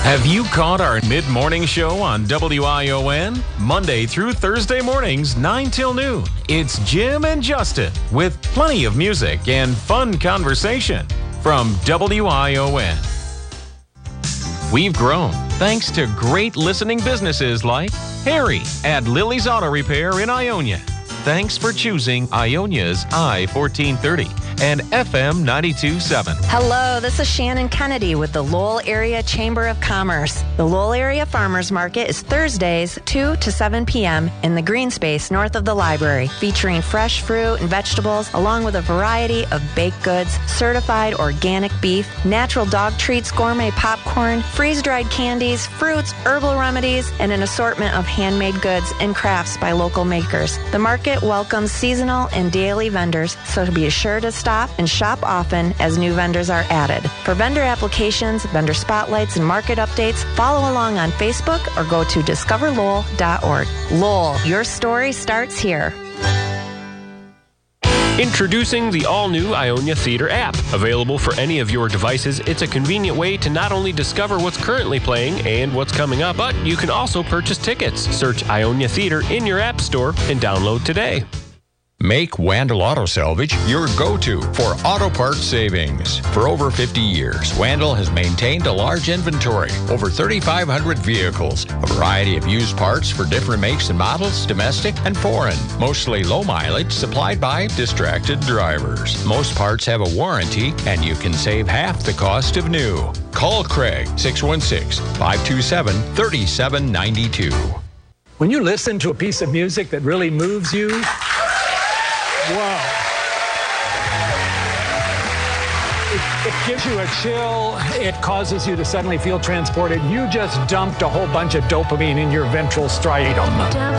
Have you caught our mid-morning show on WION? Monday through Thursday mornings, 9 till noon. It's Jim and Justin with plenty of music and fun conversation from WION. We've grown thanks to great listening businesses like Harry at Lily's Auto Repair in Ionia. Thanks for choosing Ionia's I-1430 and FM 92.7. Hello, this is Shannon Kennedy with the Lowell Area Chamber of Commerce. The Lowell Area Farmers Market is Thursdays, 2 to 7 p.m. in the green space north of the library, featuring fresh fruit and vegetables, along with a variety of baked goods, certified organic beef, natural dog treats, gourmet popcorn, freeze-dried candies, fruits, herbal remedies, and an assortment of handmade goods and crafts by local makers. The market welcomes seasonal and daily vendors, so be sure to stop and shop often as new vendors are added. For vendor applications, vendor spotlights, and market updates, follow along on Facebook or go to discoverlowell.org. Lowell, your story starts here. Introducing the all-new Ionia Theater app. Available for any of your devices, it's a convenient way to not only discover what's currently playing and what's coming up, but you can also purchase tickets. Search Ionia Theater in your app store and download today. Make Wandel Auto Salvage your go-to for auto parts savings. For over 50 years, Wandel has maintained a large inventory, over 3,500 vehicles, a variety of used parts for different makes and models, domestic and foreign, mostly low mileage, supplied by distracted drivers. Most parts have a warranty, and you can save half the cost of new. Call Craig, 616-527-3792. When you listen to a piece of music that really moves you, wow. It gives you a chill. It causes you to suddenly feel transported. You just dumped a whole bunch of dopamine in your ventral striatum.